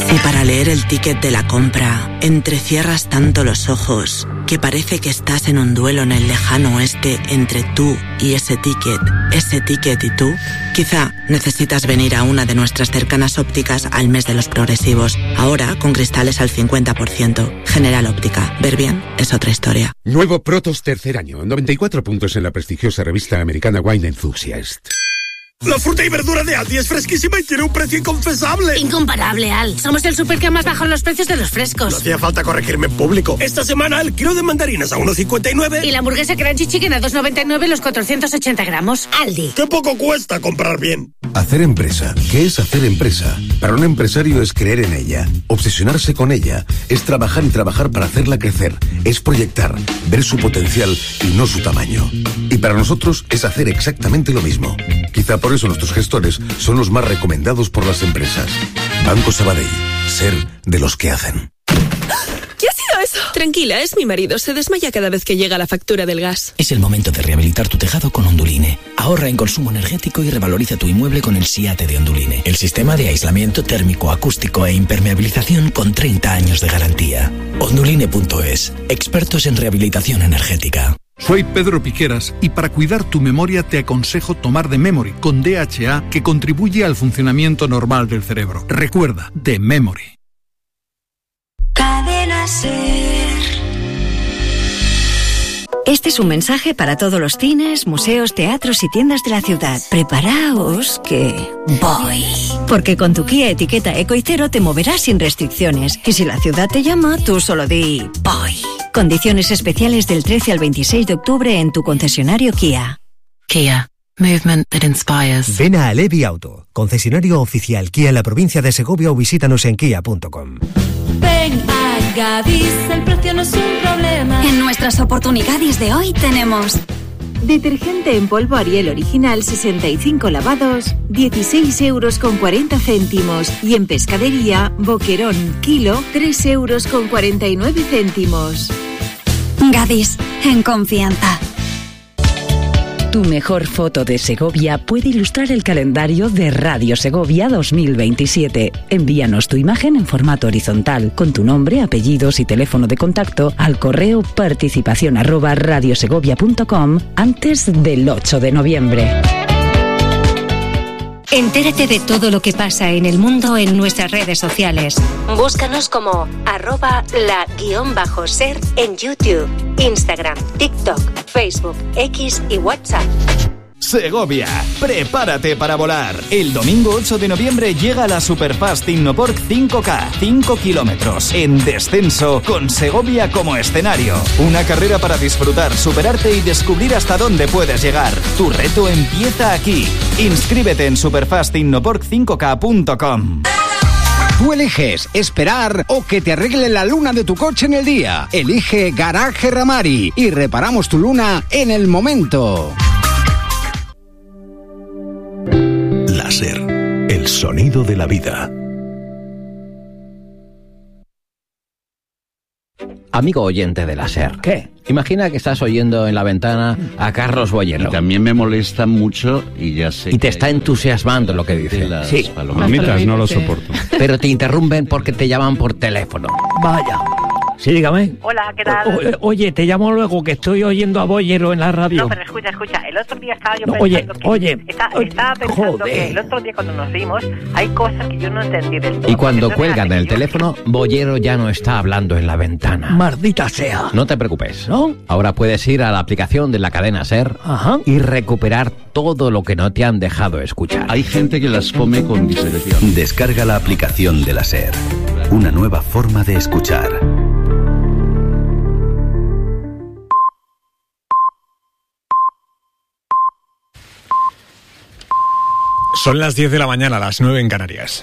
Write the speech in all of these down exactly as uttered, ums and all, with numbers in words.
Si para leer el ticket de la compra entrecierras tanto los ojos que parece que estás en un duelo en el lejano oeste entre tú y ese ticket, ese ticket y tú, quizá necesitas venir a una de nuestras cercanas ópticas al mes de los progresivos, ahora con cristales al cincuenta por ciento. General Óptica. Ver bien es otra historia. Nuevo Protos tercer año, noventa y cuatro puntos en la prestigiosa revista americana Wine Enthusiast. La fruta y verdura de Aldi es fresquísima y tiene un precio inconfesable. Incomparable, Al. Somos el súper que más bajan los precios de los frescos. No hacía falta corregirme en público. Esta semana el kilo de mandarinas a uno cincuenta y nueve. Y la hamburguesa Crunchy Chicken a dos noventa y nueve los cuatrocientos ochenta gramos. Aldi. ¡Qué poco cuesta comprar bien! Hacer empresa. ¿Qué es hacer empresa? Para un empresario es creer en ella, obsesionarse con ella, es trabajar y trabajar para hacerla crecer, es proyectar, ver su potencial y no su tamaño. Y para nosotros es hacer exactamente lo mismo. Quizá por eso nuestros gestores son los más recomendados por las empresas. Banco Sabadell. Ser de los que hacen. ¿Qué ha sido eso? Tranquila, es mi marido. Se desmaya cada vez que llega la factura del gas. Es el momento de rehabilitar tu tejado con Onduline. Ahorra en consumo energético y revaloriza tu inmueble con el SIATE de Onduline. El sistema de aislamiento térmico, acústico e impermeabilización con treinta años de garantía. Onduline punto es. Expertos en rehabilitación energética. Soy Pedro Piqueras y para cuidar tu memoria te aconsejo tomar The Memory con D H A que contribuye al funcionamiento normal del cerebro. Recuerda, The Memory. Cadena Ser. Este es un mensaje para todos los cines, museos, teatros y tiendas de la ciudad. Preparaos que voy. Porque con tu Kia etiqueta Eco y Cero te moverás sin restricciones. Y si la ciudad te llama, tú solo di voy. Condiciones especiales del trece al veintiséis de octubre en tu concesionario Kia. Kia. Movement that inspires. Ven a Alevi Auto, concesionario oficial Kia en la provincia de Segovia o visítanos en kia punto com. Ven a Gadis, el precio no es un problema. En nuestras oportunidades de hoy tenemos detergente en polvo Ariel original sesenta y cinco lavados, dieciséis euros con cuarenta céntimos. Y en pescadería, Boquerón, kilo, tres euros con cuarenta y nueve céntimos. Gadis, en confianza. Tu mejor foto de Segovia puede ilustrar el calendario de Radio Segovia dos mil veintisiete. Envíanos tu imagen en formato horizontal, con tu nombre, apellidos y teléfono de contacto al correo participación arroba radiosegovia punto com antes del ocho de noviembre. Entérate de todo lo que pasa en el mundo en nuestras redes sociales. Búscanos como arroba la guión bajo ser en YouTube, Instagram, TikTok, Facebook, X y WhatsApp. Segovia, prepárate para volar. El domingo ocho de noviembre llega la Superfast Innoporc cinco K, cinco kilómetros, en descenso, con Segovia como escenario. Una carrera para disfrutar, superarte y descubrir hasta dónde puedes llegar. Tu reto empieza aquí. Inscríbete en superfast innoporc cinco K punto com. Tú eliges esperar o que te arregle la luna de tu coche en el día. Elige Garaje Ramari y reparamos tu luna en el momento. Láser, el sonido de la vida. Amigo oyente de la SER. ¿Qué? Imagina que estás oyendo en la ventana a Carlos Boyero. Y también me molesta mucho y ya sé. Y te está entusiasmando lo que dice. Las sí. palomitas no lo soporto. Pero te interrumpen porque te llaman por teléfono. Vaya. Sí, dígame. Hola, ¿qué tal? O, oye, te llamo luego que estoy oyendo a Boyero en la radio. No, pero escucha, escucha. El otro día estaba yo no, pensando oye, que... Oye, está, oye. Estaba pensando Joder. que el otro día cuando nos vimos hay cosas que yo no entendí del todo. Y cuando Entonces, cuelgan el teléfono, Boyero ya no está hablando en la ventana. Maldita sea. No te preocupes. ¿No? Ahora puedes ir a la aplicación de la cadena SER Ajá. y recuperar todo lo que no te han dejado escuchar. Hay gente que las come con discreción. Descarga la aplicación de la SER. Una nueva forma de escuchar. Son las diez de la mañana, las nueve en Canarias.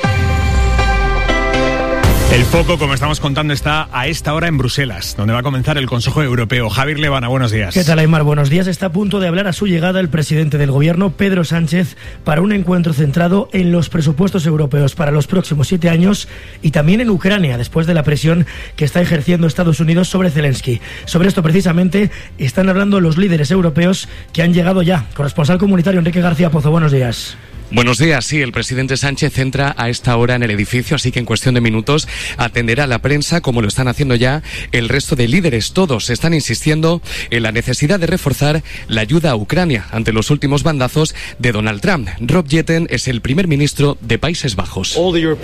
El foco, como estamos contando, está a esta hora en Bruselas, donde va a comenzar el Consejo Europeo. Javier Levana, buenos días. ¿Qué tal, Aymar? Buenos días. Está a punto de hablar a su llegada el presidente del Gobierno, Pedro Sánchez, para un encuentro centrado en los presupuestos europeos para los próximos siete años y también en Ucrania, después de la presión que está ejerciendo Estados Unidos sobre Zelensky. Sobre esto, precisamente, están hablando los líderes europeos que han llegado ya. Corresponsal comunitario Enrique García Pozo, buenos días. Buenos días. Sí, el presidente Sánchez entra a esta hora en el edificio, así que en cuestión de minutos atenderá a la prensa, como lo están haciendo ya el resto de líderes. Todos están insistiendo en la necesidad de reforzar la ayuda a Ucrania ante los últimos bandazos de Donald Trump. Rob Jetten es el primer ministro de Países Bajos,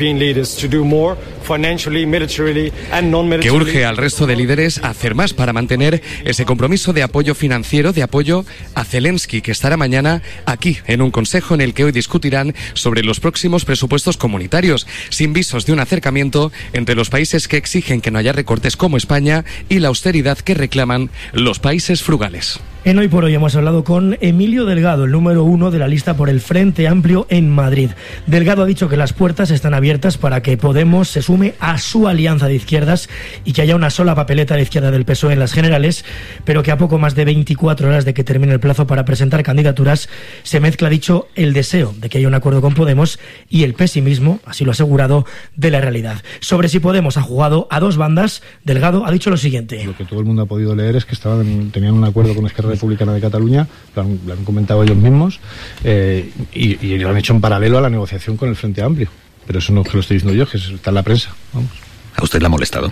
que urge al resto de líderes a hacer más para mantener ese compromiso de apoyo financiero, de apoyo a Zelensky, que estará mañana aquí en un consejo en el que hoy discutirán sobre los próximos presupuestos comunitarios, sin visos de un acercamiento entre los países que exigen que no haya recortes como España y la austeridad que reclaman los países frugales. En Hoy por Hoy hemos hablado con Emilio Delgado, el número uno de la lista por el Frente Amplio en Madrid. Delgado ha dicho que las puertas están abiertas para que Podemos se sume a su alianza de izquierdas y que haya una sola papeleta a la izquierda del P S O E en las generales, pero que a poco más de veinticuatro horas de que termine el plazo para presentar candidaturas se mezcla, ha dicho, el deseo de que haya un acuerdo con Podemos y el pesimismo, así lo ha asegurado, de la realidad. Sobre si Podemos ha jugado a dos bandas, Delgado ha dicho lo siguiente. Lo que todo el mundo ha podido leer es que estaban tenían un acuerdo con Esquerra Republicana de Cataluña, lo han, lo han comentado ellos mismos, eh, y, y lo han hecho en paralelo a la negociación con el Frente Amplio. Pero eso no es que lo estoy diciendo yo, que está en la prensa. Vamos. ¿A usted le ha molestado?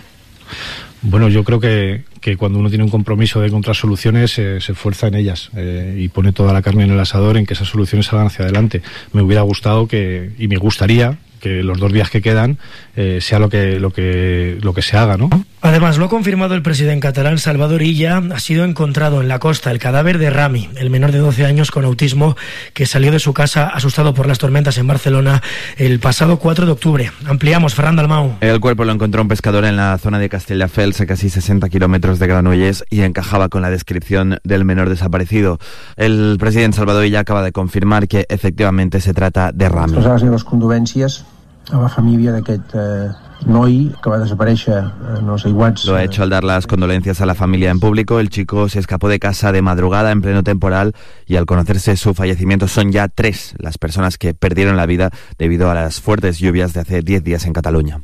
Bueno, yo creo que, que cuando uno tiene un compromiso de encontrar soluciones, eh, se esfuerza en ellas eh, y pone toda la carne en el asador en que esas soluciones salgan hacia adelante. Me hubiera gustado que, y me gustaría que los dos días que quedan eh, sea lo que, lo que, lo que se haga, ¿no? Además, lo ha confirmado el presidente catalán Salvador Illa. Ha sido encontrado en la costa el cadáver de Rami, el menor de doce años con autismo que salió de su casa asustado por las tormentas en Barcelona el pasado cuatro de octubre. Ampliamos, Ferran Dalmau. El cuerpo lo encontró un pescador en la zona de Castelldefels, a casi sesenta kilómetros de Granollers, y encajaba con la descripción del menor desaparecido. El presidente Salvador Illa acaba de confirmar que efectivamente se trata de Rami. Expressar les meves condolències a la família d'aquest eh, noi que va desaparèixer en els aiguats. Lo ha hecho al dar las condolencias a la familia en público. El chico se escapó de casa de madrugada en pleno temporal y al conocerse su fallecimiento son ya tres las personas que perdieron la vida debido a las fuertes lluvias de hace diez días en Cataluña.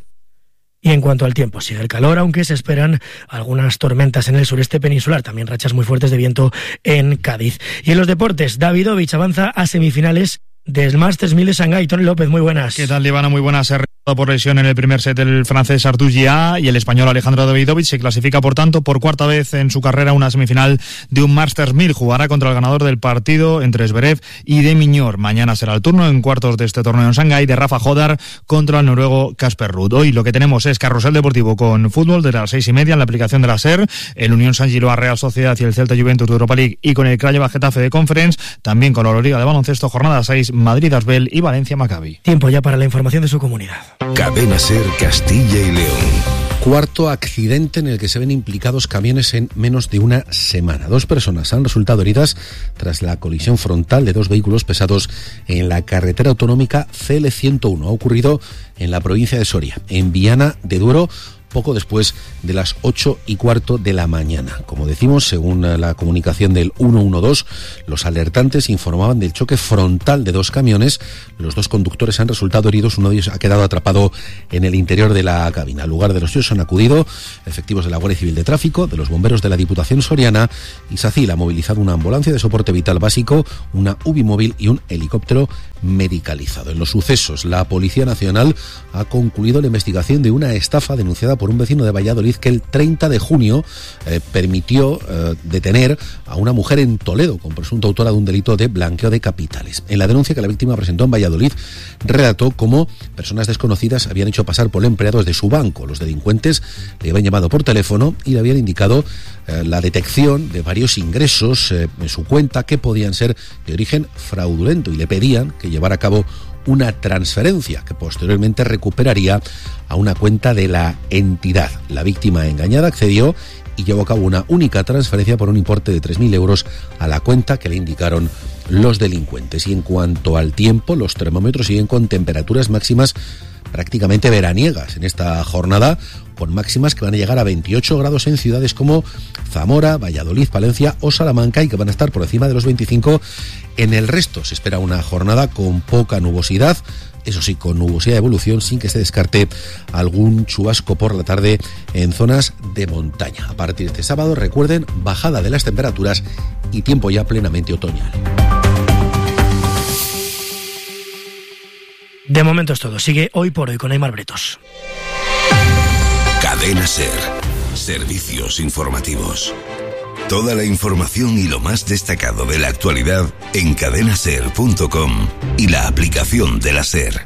Y en cuanto al tiempo, sigue el calor, aunque se esperan algunas tormentas en el sureste peninsular, también rachas muy fuertes de viento en Cádiz. Y en los deportes, Davidovich avanza a semifinales del Masters mil de Shanghái. Tony López, muy buenas. ¿Qué tal, Ivana? Muy buenas. Se ha retirado por lesión en el primer set el francés Arthur Gia y el español Alejandro Davidovich se clasifica, por tanto, por cuarta vez en su carrera a una semifinal de un Masters mil. Jugará contra el ganador del partido entre Zverev y de Miñor. Mañana será el turno en cuartos de este torneo en Shanghái de Rafa Jodar contra el noruego Casper Ruud. Hoy lo que tenemos es carrusel deportivo con fútbol desde las seis y media en la aplicación de la SER, el Unión San Giloa Real Sociedad y el Celta Juventus de Europa League, y con el Craiova Getafe de Conference, también con la Euroliga de baloncesto, jornada seis, Madrid Asbel y Valencia Maccabi. Tiempo ya para la información de su comunidad. Cadena SER Castilla y León. Cuarto accidente en el que se ven implicados camiones en menos de una semana. Dos personas han resultado heridas tras la colisión frontal de dos vehículos pesados en la carretera autonómica C L ciento uno. Ha ocurrido en la provincia de Soria, en Viana de Duero, poco después de las ocho y cuarto de la mañana. Como decimos, según la comunicación del ciento doce, los alertantes informaban del choque frontal de dos camiones. Los dos conductores han resultado heridos, uno de ellos ha quedado atrapado en el interior de la cabina. Al lugar de los hechos han acudido efectivos de la Guardia Civil de Tráfico, de los bomberos de la Diputación Soriana, y SACIL ha movilizado una ambulancia de soporte vital básico, una U B I móvil y un helicóptero medicalizado. En los sucesos, la Policía Nacional ha concluido la investigación de una estafa denunciada por un vecino de Valladolid que el treinta de junio eh, permitió eh, detener a una mujer en Toledo con presunto autora de un delito de blanqueo de capitales. En la denuncia que la víctima presentó en Valladolid, relató cómo personas desconocidas habían hecho pasar por empleados de su banco. Los delincuentes le habían llamado por teléfono y le habían indicado eh, la detección de varios ingresos eh, en su cuenta que podían ser de origen fraudulento y le pedían que llevara a cabo una transferencia que posteriormente recuperaría a una cuenta de la entidad. La víctima engañada accedió y llevó a cabo una única transferencia por un importe de tres mil euros a la cuenta que le indicaron los delincuentes. Y en cuanto al tiempo, los termómetros siguen con temperaturas máximas prácticamente veraniegas en esta jornada, con máximas que van a llegar a veintiocho grados en ciudades como Zamora, Valladolid, Palencia o Salamanca, y que van a estar por encima de los veinticinco en el resto. Se espera una jornada con poca nubosidad, eso sí, con nubosidad de evolución, sin que se descarte algún chubasco por la tarde en zonas de montaña. A partir de este sábado, recuerden, bajada de las temperaturas y tiempo ya plenamente otoñal. De momento es todo. Sigue Hoy por Hoy con Aimar Bretos. Cadena SER. Servicios informativos. Toda la información y lo más destacado de la actualidad en cadena ser punto com y la aplicación de la SER.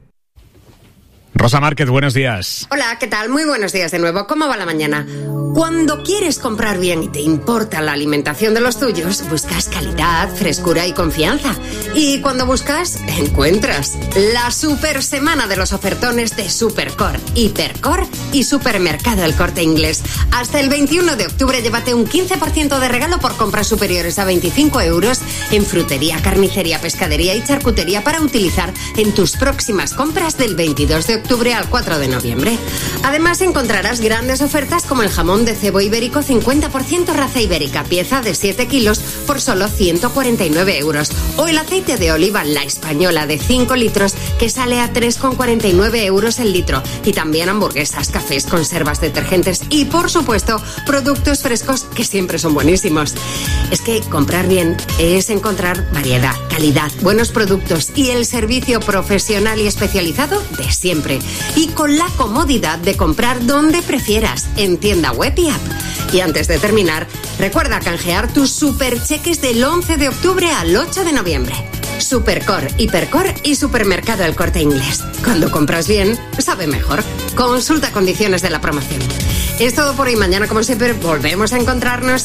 Rosa Márquez, buenos días. Hola, ¿qué tal? Muy buenos días de nuevo. ¿Cómo va la mañana? Cuando quieres comprar bien y te importa la alimentación de los tuyos, buscas calidad, frescura y confianza. Y cuando buscas, encuentras. La super semana de los ofertones de Supercor, Hipercor y Supermercado El Corte Inglés. Hasta el veintiuno de octubre llévate un quince por ciento de regalo por compras superiores a veinticinco euros en frutería, carnicería, pescadería y charcutería para utilizar en tus próximas compras del veintidós de octubre al cuatro de noviembre. Además encontrarás grandes ofertas como el jamón de cebo ibérico cincuenta por ciento raza ibérica, pieza de siete kilos por solo ciento cuarenta y nueve euros. O el aceite de oliva La Española de cinco litros que sale a tres con cuarenta y nueve euros el litro. Y también hamburguesas, cafés, conservas, detergentes y por supuesto productos frescos que siempre son buenísimos. Es que comprar bien es encontrar variedad, calidad, buenos productos y el servicio profesional y especializado de siempre. Y con la comodidad de comprar donde prefieras, en tienda web y app. Y antes de terminar, recuerda canjear tus supercheques del once de octubre al ocho de noviembre. Supercor, Hipercor y Supermercado El Corte Inglés. Cuando compras bien, sabe mejor. Consulta condiciones de la promoción. Es todo por hoy. Mañana, como siempre, volvemos a encontrarnos